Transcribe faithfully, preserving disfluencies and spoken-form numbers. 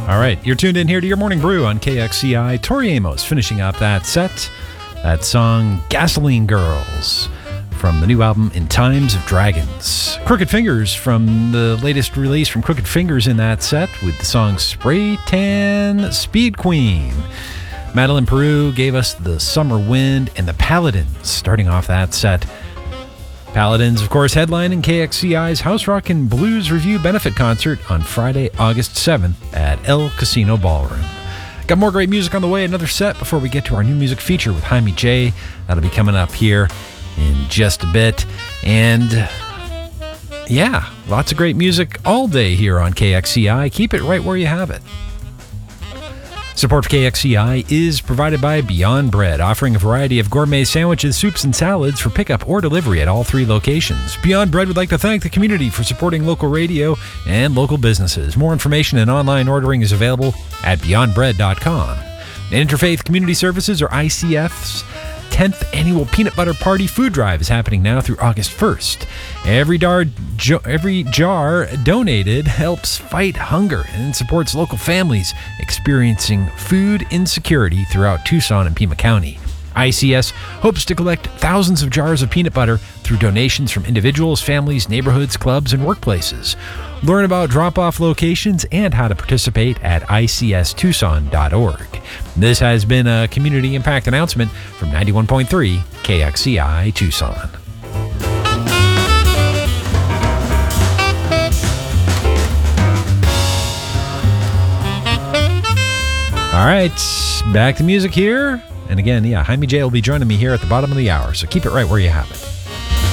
All right, you're tuned in here to your Morning Brew on K X C I. Tori Amos finishing up that set. That song, Gasoline Girls, from the new album In Times of Dragons. Crooked Fingers from the latest release from Crooked Fingers in that set with the song Spray Tan Speed Queen. Madeline Peru gave us the Summer Wind and the Paladins starting off that set. Paladins, of course, headlining K X C I's House Rock and Blues Review benefit concert on Friday, August seventh at El Casino Ballroom. Got more great music on the way, another set before we get to our new music feature with Jaime J. That'll be coming up here in just a bit. And yeah, lots of great music all day here on K X C I. Keep it right where you have it. Support for K X C I is provided by Beyond Bread, offering a variety of gourmet sandwiches, soups, and salads for pickup or delivery at all three locations. Beyond Bread would like to thank the community for supporting local radio and local businesses. More information and online ordering is available at beyond bread dot com. Interfaith Community Services, or I C F's tenth Annual Peanut Butter Party Food Drive is happening now through August first. Every jar, jo- every jar donated helps fight hunger and supports local families experiencing food insecurity throughout Tucson and Pima County. I C S hopes to collect thousands of jars of peanut butter through donations from individuals, families, neighborhoods, clubs, and workplaces. Learn about drop-off locations and how to participate at I C S tucson dot org. This has been a community impact announcement from ninety-one point three K X C I Tucson. All right, back to music here. And again, yeah, Jaime J will be joining me here at the bottom of the hour, so keep it right where you have it.